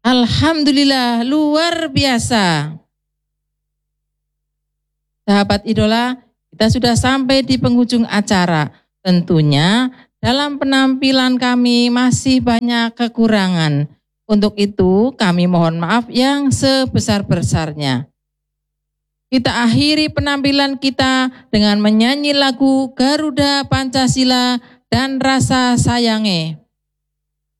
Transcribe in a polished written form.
Alhamdulillah, luar biasa. Sahabat idola, kita sudah sampai di penghujung acara. Tentunya dalam penampilan kami masih banyak kekurangan. Untuk itu kami mohon maaf yang sebesar-besarnya. Kita akhiri penampilan kita dengan menyanyi lagu Garuda Pancasila dan Rasa Sayange.